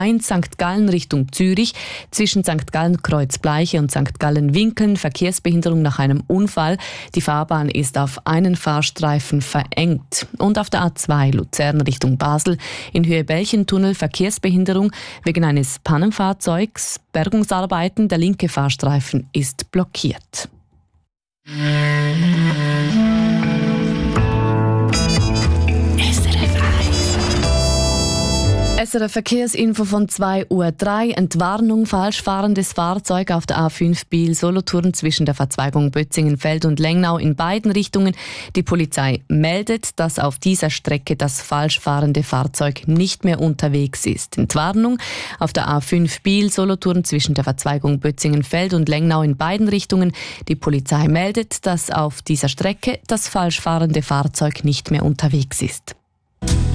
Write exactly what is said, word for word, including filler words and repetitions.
Sankt Gallen Richtung Zürich, zwischen Sankt Gallen Kreuzbleiche und Sankt Gallen Winkeln Verkehrsbehinderung nach einem Unfall. Die Fahrbahn ist auf einen Fahrstreifen verengt. Und auf der A zwei Luzern Richtung Basel in Höhe Belchentunnel Verkehrsbehinderung wegen eines Pannenfahrzeugs. Bergungsarbeiten, der linke Fahrstreifen ist blockiert. S R F Verkehrsinfo von zwei Uhr drei. Entwarnung, falsch fahrendes Fahrzeug auf der A fünf Biel-Solothurn zwischen der Verzweigung Bötzingenfeld und Lengnau in beiden Richtungen. Die Polizei meldet, dass auf dieser Strecke das falsch fahrende Fahrzeug nicht mehr unterwegs ist. Entwarnung auf der A fünf Biel-Solothurn zwischen der Verzweigung Bötzingenfeld und Lengnau in beiden Richtungen. Die Polizei meldet, dass auf dieser Strecke das falsch fahrende Fahrzeug nicht mehr unterwegs ist.